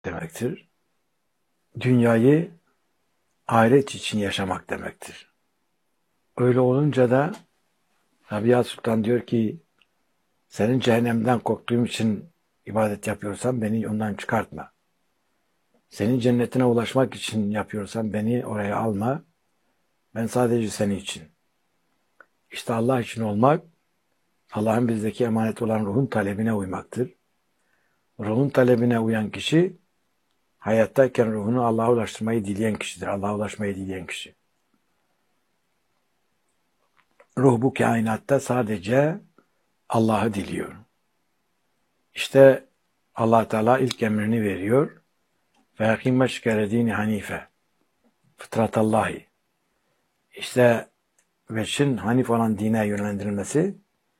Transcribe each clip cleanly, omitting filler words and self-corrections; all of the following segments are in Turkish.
demektir. Dünyayı ahiret için yaşamak demektir. Öyle olunca da Rabia Sultan diyor ki senin cehennemden korktuğum için ibadet yapıyorsan beni ondan çıkartma. Senin cennetine ulaşmak için yapıyorsan beni oraya alma. Ben sadece senin için. İşte Allah için olmak, Allah'ın bizdeki emanet olan ruhun talebine uymaktır. Ruhun talebine uyan kişi, hayattayken ruhunu Allah'a ulaştırmayı dileyen kişidir. Allah'a ulaşmayı dileyen kişi. Ruh bu kainatta sadece Allah'ı diliyor. İşte Allah Teala ilk emrini veriyor. فَاَقِمْ مَشْكَرَ دِينِ hanife. Fıtratallahi. İşte veçin hanif olan dine yönlendirilmesi,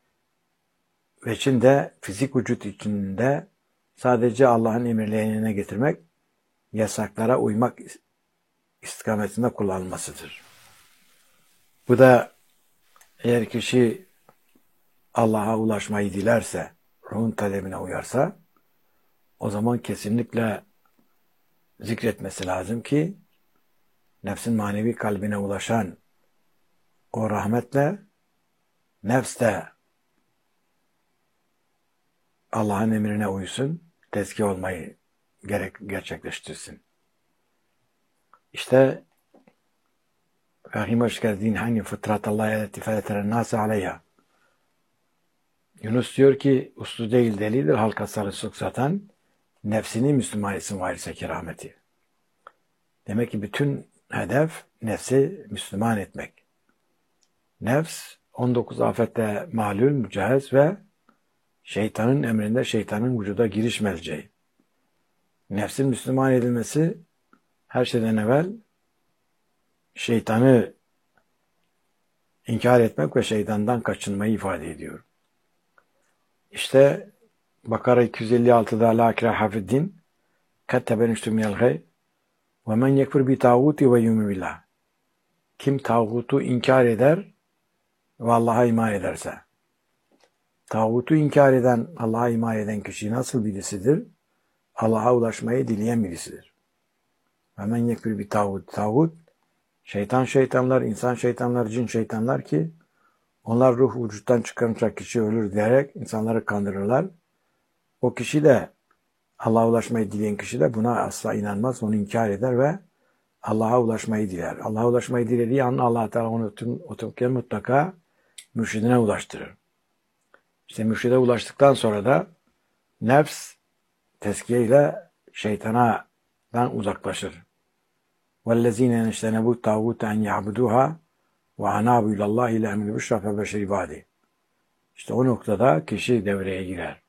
veçin de fizik vücut içinde sadece Allah'ın emirlerini yerine getirmek, yasaklara uymak istikametinde kullanılmasıdır. Bu da eğer kişi Allah'a ulaşmayı dilerse, ruhun talebine uyarsa, o zaman kesinlikle zikretmesi lazım ki nefsin manevi kalbine ulaşan o rahmetle nefs de Allah'ın emrine uysun, tezkiye olmayı gerçekleştirsin. İşte Rahim hoş geldin hangi fıtratallahi eleti feleteren nâse aleyha. Yunus diyor ki uslu değil delidir halka sarı satan nefsini Müslüman etsin varise kerameti. Demek ki bütün hedef nefsi Müslüman etmek. Nefs 19 afette malul, mücehez ve şeytanın emrinde şeytanın vücuda giriş merceği. Nefsin Müslüman edilmesi her şeyden evvel şeytanı inkar etmek ve şeytandan kaçınmayı ifade ediyor. İşte Bakara 256'da la ikraha fi'd-din kad tebeyyene minel gay ve men yekfur bi tağuti ve yu'min billah. Kim tağutu inkar eder ve Allah'a iman ederse. Tağutu inkar eden, Allah'a iman eden kişi nasıl birisidir? Allah'a ulaşmayı dileyen birisidir. Ve men yekfur bi tağut. Tağut, şeytanlar, insan şeytanlar, cin şeytanlar ki onlar ruh vücuttan çıkarınca kişi ölür diyerek insanları kandırırlar. O kişi de Allah'a ulaşmayı dileyen kişi de buna asla inanmaz, onu inkar eder ve Allah'a ulaşmayı diler. Allah'a ulaşmayı dilediği an Allah Teala onu mutlaka mürşidine ulaştırır. İşte mürşide ulaştıktan sonra da nefs tezkiye ile şeytanadan uzaklaşır. وَالَّذ۪ينَ نَشْتَنَبُوا التَّاغُوتَ اَنْ يَعْبُدُوهَا وَعَنَابُوا اِلَى اللّٰهِ اِلَى اَمْنِ بُشْرَ فَبَشَرِ بَعْدِ. İşte o noktada kişi devreye girer.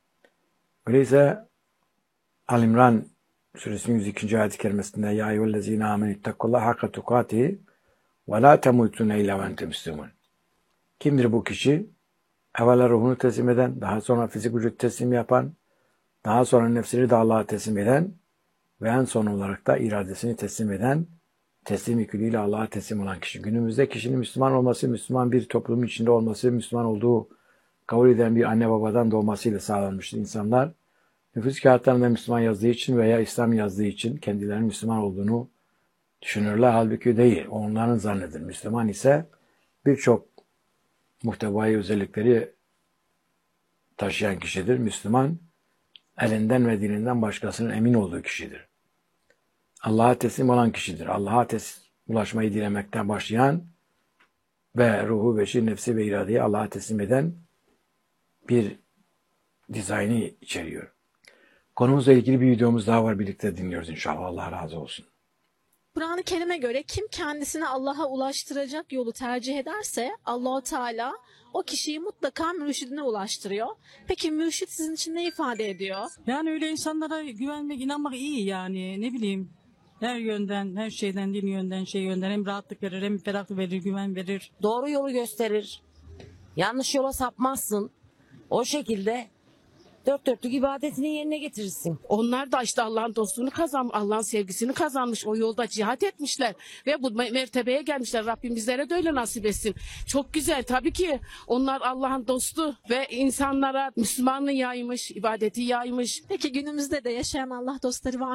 Öyleyse Al-İmran Suresinin 102. ayet-i kerimesinde Ya eyyühellezine amenü ittakullaha hakka tukatihi ve la temutunne illa ve entum müslümun. Kimdir bu kişi? Evvela ruhunu teslim eden, daha sonra fizik vücut teslim yapan, daha sonra nefsini de Allah'a teslim eden ve en son olarak da iradesini teslim eden, teslim yüküyle Allah'a teslim olan kişi. Günümüzde kişinin Müslüman olması, Müslüman bir toplumun içinde olması, Müslüman olduğu kabul eden bir anne babadan doğmasıyla sağlanmıştır. İnsanlar nüfus kağıtlarında Müslüman yazdığı için veya İslam yazdığı için kendilerinin Müslüman olduğunu düşünürler. Halbuki değil. Onların zannıdır. Müslüman ise birçok muhtevai özellikleri taşıyan kişidir. Müslüman elinden ve dininden başkasının emin olduğu kişidir. Allah'a teslim olan kişidir. Allah'a ulaşmayı dilemekten başlayan ve ruhu, beşi, nefsi ve iradeyi Allah'a teslim eden bir dizaynı içeriyor. Konumuzla ilgili bir videomuz daha var. Birlikte dinliyoruz inşallah. Allah razı olsun. Kur'an-ı Kerim'e göre kim kendisini Allah'a ulaştıracak yolu tercih ederse Allah-u Teala o kişiyi mutlaka mürşidine ulaştırıyor. Peki mürşid sizin için ne ifade ediyor? Yani öyle insanlara güvenmek, inanmak iyi yani. Ne bileyim, her yönden, her şeyden, din yönden, şey yönden hem rahatlık verir, hem ferahlık verir, güven verir. Doğru yolu gösterir. Yanlış yola sapmazsın. O şekilde dört dörtlük ibadetini yerine getirirsin. Onlar da işte Allah'ın dostluğunu kazanmış, Allah'ın sevgisini kazanmış. O yolda cihat etmişler ve bu mertebeye gelmişler. Rabbim bizlere de öyle nasip etsin. Çok güzel. Tabii ki onlar Allah'ın dostu ve insanlara Müslümanlığı yaymış, ibadeti yaymış. Peki günümüzde de yaşayan Allah dostları var